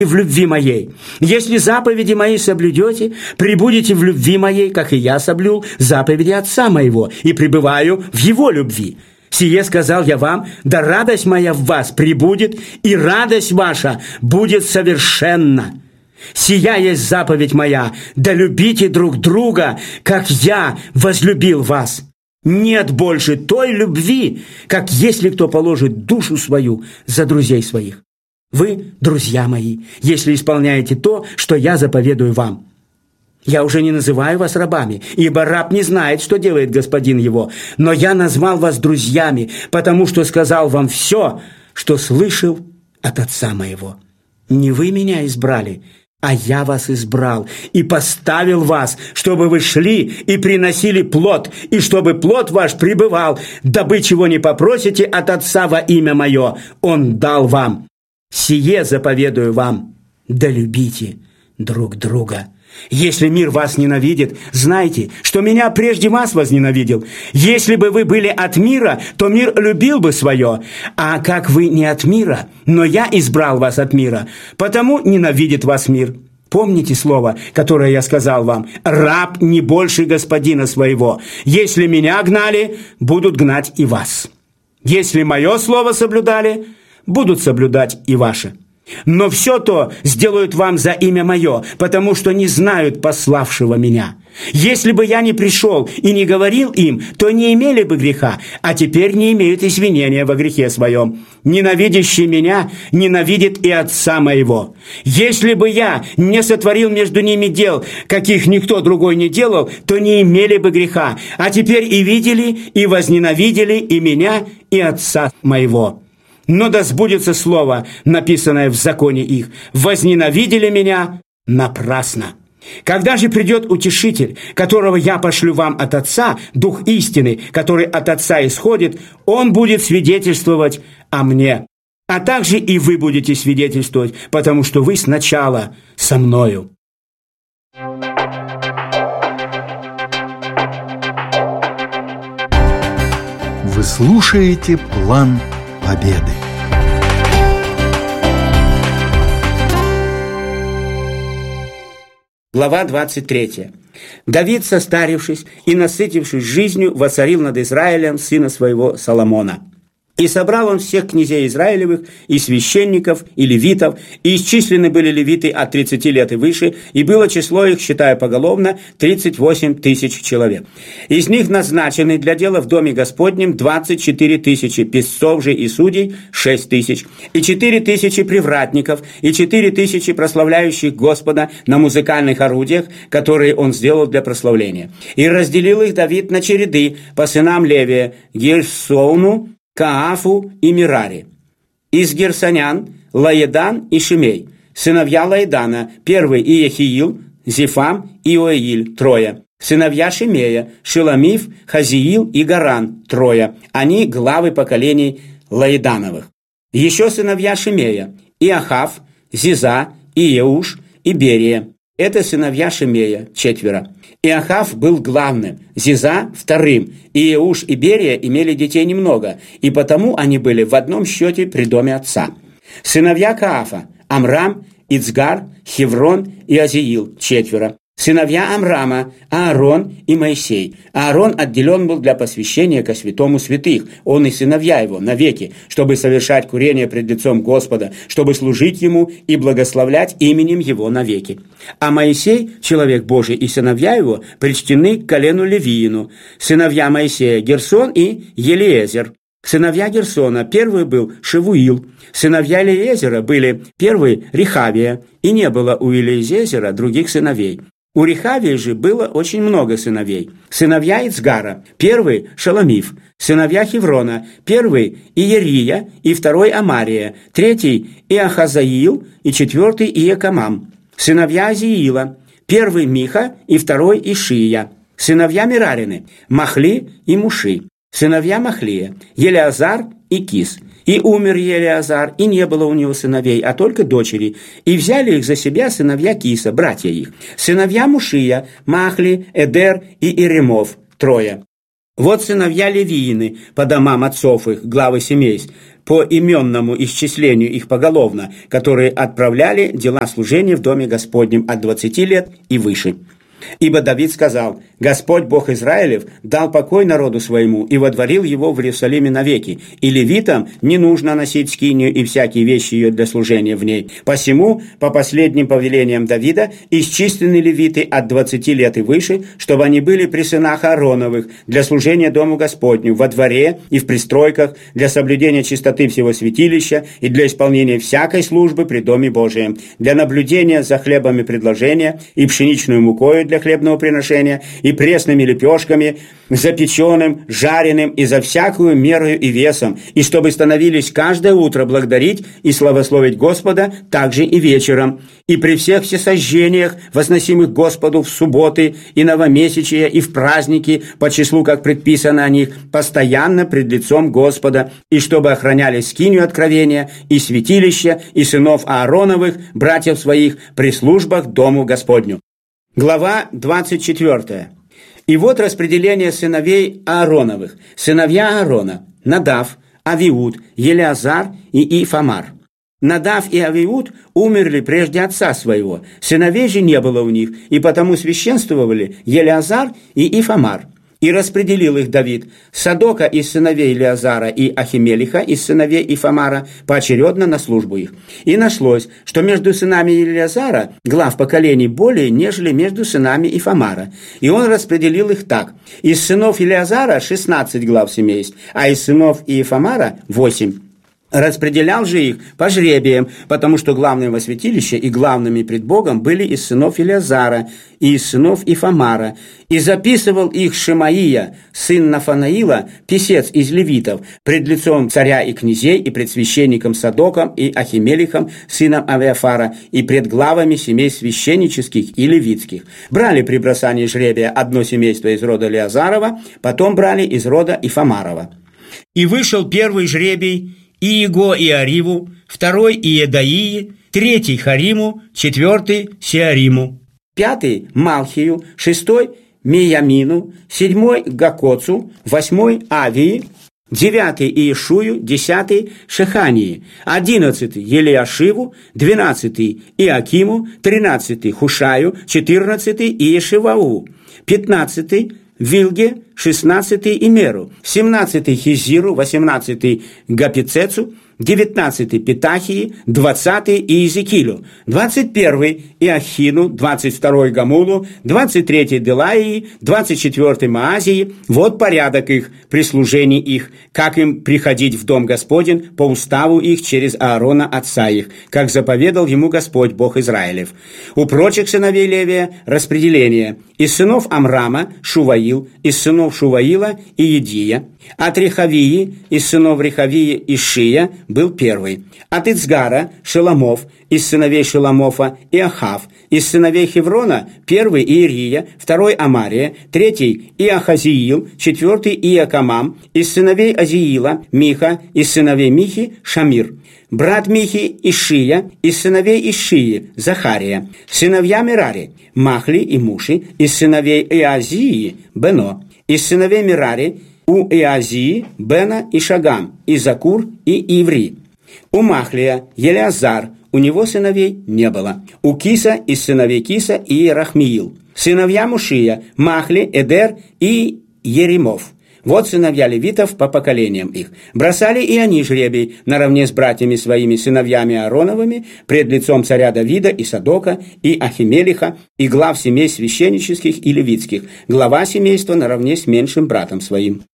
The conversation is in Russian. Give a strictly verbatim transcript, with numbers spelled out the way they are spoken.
в любви моей. Если заповеди мои соблюдете, пребудете в любви моей, как и я соблюл заповеди Отца моего, и пребываю в Его любви. Сие сказал я вам, да радость моя в вас пребудет, и радость ваша будет совершенна. Сия есть заповедь моя, да любите друг друга, как я возлюбил вас. Нет больше той любви, как если кто положит душу свою за друзей своих. Вы, друзья мои, если исполняете то, что я заповедую вам. Я уже не называю вас рабами, ибо раб не знает, что делает господин его, но я назвал вас друзьями, потому что сказал вам все, что слышал от Отца моего. Не вы меня избрали, а я вас избрал и поставил вас, чтобы вы шли и приносили плод, и чтобы плод ваш пребывал, дабы чего не попросите от Отца во имя мое, Он дал вам. Сие заповедую вам, да любите друг друга. Если мир вас ненавидит, знайте, что меня прежде вас возненавидел. Если бы вы были от мира, то мир любил бы свое. А как вы не от мира, но я избрал вас от мира, потому ненавидит вас мир. Помните слово, которое я сказал вам: раб не больше господина своего. Если меня гнали, будут гнать и вас. Если мое слово соблюдали, будут соблюдать и ваше. Но все то сделают вам за имя мое, потому что не знают пославшего меня. Если бы я не пришел и не говорил им, то не имели бы греха, а теперь не имеют извинения во грехе своем. Ненавидящий меня ненавидит и Отца моего. Если бы я не сотворил между ними дел, каких никто другой не делал, то не имели бы греха, а теперь и видели, и возненавидели и меня, и Отца моего. Но да сбудется слово, написанное в законе их: возненавидели меня напрасно. Когда же придет Утешитель, которого я пошлю вам от Отца, Дух истины, который от Отца исходит, Он будет свидетельствовать о мне. А также и вы будете свидетельствовать, потому что вы сначала со мною. Вы слушаете «План победы». Глава двадцать третья. Давид, состарившись и насытившись жизнью, воцарил над Израилем сына своего Соломона. И собрал он всех князей Израилевых, и священников, и левитов, и исчислены были левиты от тридцати лет и выше, и было число их, считая поголовно, тридцать восемь тысяч человек. Из них назначены для дела в доме Господнем двадцать четыре тысячи, писцов же и судей шесть тысяч, и четыре тысячи привратников, и четыре тысячи прославляющих Господа на музыкальных орудиях, которые он сделал для прославления. И разделил их Давид на череды по сынам Левия: Герсону, Каафу и Мирари. Из герсонян Лаедан и Шимей. Сыновья Лаедана: первый Иехиил, Зефам и Иоиль, трое. Сыновья Шимея: Шеламиф, Хазиил и Гаран, трое. Они главы поколений Лаедановых. Еще сыновья Шимея: Иохав, Зиза, Иеуш и Берия. Это сыновья Шимея, четверо. Иохав был главным, Зиза – вторым, Иеуш и Берия имели детей немного, и потому они были в одном счете при доме отца. Сыновья Каафа – Амрам, Ицгар, Хеврон и Азиил, четверо. Сыновья Амрама – Аарон и Моисей. Аарон отделен был для посвящения ко святому святых, он и сыновья его, навеки, чтобы совершать курение пред лицом Господа, чтобы служить ему и благословлять именем его навеки. А Моисей, человек Божий, и сыновья его причтены к колену Левиину. Сыновья Моисея – Герсон и Елиезер. Сыновья Герсона: первый был Шевуил. Сыновья Елиезера были: первый Рехавия, и не было у Елиезера других сыновей. У Рехавии же было очень много сыновей. Сыновья Ицгара: первый Шеламиф. Сыновья Хеврона: первый Иерия и второй Амария, третий Иохазаил и четвертый Иекамам. Сыновья Азиила: первый Миха и второй Ишия. Сыновья Мерарины: Махли и Муши. Сыновья Махлия: Елеазар и Кис. И умер Елеазар, и не было у него сыновей, а только дочери. И взяли их за себя сыновья Киса, братья их. Сыновья Мушия: Махли, Эдер и Иремов, трое. Вот сыновья Левиины по домам отцов их, главы семейств: по именному исчислению их поголовно, которые отправляли дела служения в Доме Господнем от двадцати лет и выше. Ибо Давид сказал: «Господь Бог Израилев дал покой народу своему и водворил его в Иерусалиме навеки, и левитам не нужно носить скинию и всякие вещи ее для служения в ней. Посему, по последним повелениям Давида, исчислены левиты от двадцати лет и выше, чтобы они были при сынах Аароновых для служения Дому Господню во дворе и в пристройках, для соблюдения чистоты всего святилища и для исполнения всякой службы при Доме Божием, для наблюдения за хлебами предложения и пшеничную мукою для хлебного приношения, и пресными лепешками, запеченным, жареным и за всякую мерою и весом, и чтобы становились каждое утро благодарить и славословить Господа, также и вечером, и при всех всесожжениях, возносимых Господу в субботы и новомесячия, и в праздники, по числу, как предписано о них, постоянно пред лицом Господа, и чтобы охраняли скинию откровения, и святилище, и сынов Аароновых, братьев своих, при службах Дому Господню». Глава двадцать четвёртая. И вот распределение сыновей Аароновых. Сыновья Аарона: Надав, Авиуд, Елеазар и Ифамар. Надав и Авиуд умерли прежде отца своего, сыновей же не было у них, и потому священствовали Елеазар и Ифамар. И распределил их Давид: Садока из сыновей Елеазара и Ахимелиха из сыновей Ифамара поочередно на службу их. И нашлось, что между сынами Елеазара глав поколений более, нежели между сынами Ифамара. И он распределил их так: из сынов Елеазара шестнадцать глав семейств, а из сынов Ифамара восемь. Распределял же их по жребиям, потому что главным во святилище и главными пред Богом были из сынов Елеазара и из сынов Ифамара, и записывал их Шемаия, сын Нафанаила, писец из левитов, пред лицом царя и князей, и пред священником Садоком и Ахимелихом, сыном Авиафара, и пред главами семей священнических и левитских. Брали при бросании жребия одно семейство из рода Елеазарова, потом брали из рода Ифамарова. И вышел первый жребий Иего и Ариву, второй Иедаии, третий Хариму, четвертый Сеариму, пятый Малхию, шестой Миямину, седьмой Гакоцу, восьмой Авии, девятый Иешую, десятый Шехании, одиннадцатый Елиашиву, двенадцатый Иакиму, тринадцатый Хушаю, четырнадцатый Иешивау, пятнадцатый Вилге, шестнадцатый Имеру, семнадцатый Хизиру, восемнадцатый Гапицецу, девятнадцатый Петахии, двадцатый Иезекилю, двадцать первый Иохину, двадцать второй Гамулу, двадцать третий Делаии, двадцать четвертый Маазии. Вот порядок их, при служении их, как им приходить в Дом Господень по уставу их через Аарона отца их, как заповедал ему Господь Бог Израилев. У прочих сыновей Левия распределение: из сынов Амрама Шуваил, из сынов Шуваила Иедия, от Рехавии, из сынов Рехавии Ишия был первый, от Ицгара Шеламов, из сыновей Шеламофа Иохав, из сыновей Хеврона первый Иерия, второй Амария, третий Иохазиил, четвертый Иакамам, из сыновей Азиила Миха, из сыновей Михи Шамир. Брат Михи Ишия, из сыновей Ишии Захария. Сыновья Мерари Махли и Муши, из сыновей Иазии Бено, из сыновей Мерари у Иазии Бена и Шагам, и Закур и Иври. У Махлия Елеазар, у него сыновей не было. У Киса из сыновей Киса и Рахмиил. Сыновья Мушия Махли, Эдер и Еремов. Вот сыновья левитов по поколениям их. Бросали и они жребий наравне с братьями своими сыновьями Аароновыми пред лицом царя Давида и Садока и Ахимелиха и глав семей священнических и левитских, глава семейства наравне с меньшим братом своим.